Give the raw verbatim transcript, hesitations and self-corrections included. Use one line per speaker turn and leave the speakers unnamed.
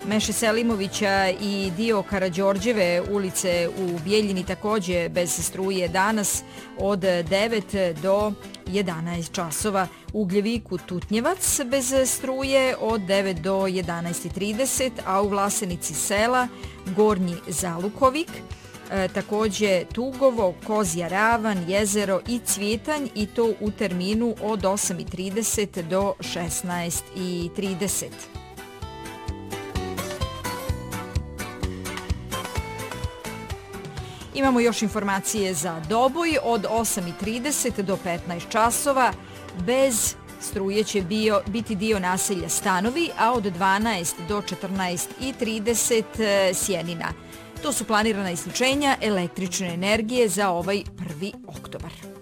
Meše Selimovića i dio Karađorđeve ulice u Bijeljini također bez struje danas od devet do jedanaest časova. U Gljeviku Tutnjevac bez struje od devet do jedanaest trideset, a u Vlasenici sela Gornji Zalukovik, e, također Tugovo, Kozja Ravan, Jezero i Cvjetanj, i to u terminu od osam trideset do šesnaest trideset. Imamo još informacije za Doboj od osam trideset do petnaest časova. Bez struje će bio, biti dio naselja Stanovi, a od dvanaest do četrnaest trideset Sjenina. To su planirana isključenja električne energije za ovaj prvi oktobar.